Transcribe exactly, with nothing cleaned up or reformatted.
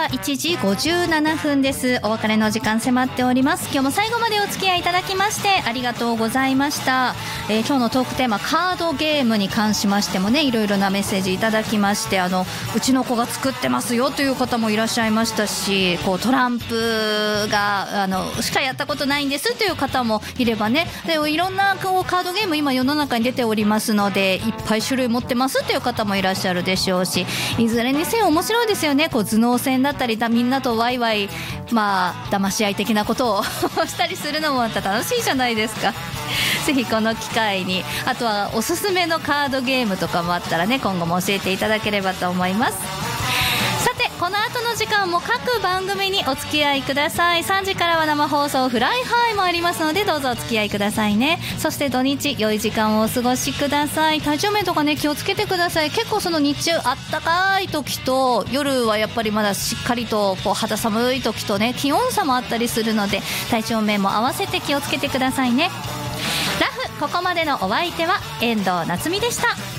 はいちじごじゅうななふんです。お別れの時間迫っております。今日も最後までお付き合いいただきましてありがとうございました。えー、今日のトークテーマカードゲームに関しましてもね、いろいろなメッセージいただきまして、あのうちの子が作ってますよという方もいらっしゃいましたし、こうトランプがあのしかやったことないんですという方もいればね、でいろんなこうカードゲーム今世の中に出ておりますので、いっぱい種類持ってますという方もいらっしゃるでしょうし、いずれにせよ面白いですよね。こう頭脳戦だったりだ、みんなとワイワイ、まあ騙し合い的なことをしたりするのもまた楽しいじゃないですか。ぜひこの機会に、あとはおすすめのカードゲームとかもあったらね、今後も教えていただければと思います。さてこの後の時間も各番組にお付き合いください。さんじからは生放送フライハイもありますので、どうぞお付き合いくださいね。そして土日良い時間をお過ごしください。体調面とかね気をつけてください。結構その日中あったかい時と夜はやっぱりまだしっかりとこう肌寒い時とね、気温差もあったりするので、体調面も合わせて気をつけてくださいね。ラフここまでのお相手は遠藤夏実でした。